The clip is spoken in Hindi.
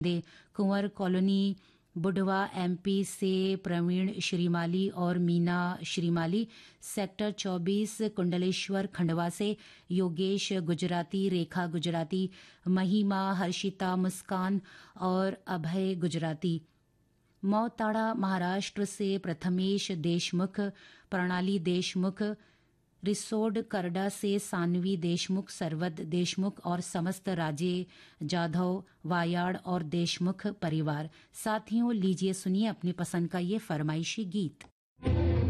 दे कुंवर कॉलोनी बुढ़वा एमपी से प्रवीण श्रीमाली और मीना श्रीमाली, सेक्टर 24 कुंडलेश्वर खंडवा से योगेश गुजराती, रेखा गुजराती, महिमा, हर्षिता, मुस्कान और अभय गुजराती। मौताड़ा महाराष्ट्र से प्रथमेश देशमुख, प्रणाली देशमुख, रिसोड करडा से सानवी देशमुख, सरवद देशमुख और समस्त राजे जाधव, वायाड़ और देशमुख परिवार। साथियों, लीजिए सुनिए अपनी पसंद का ये फरमाइशी गीत।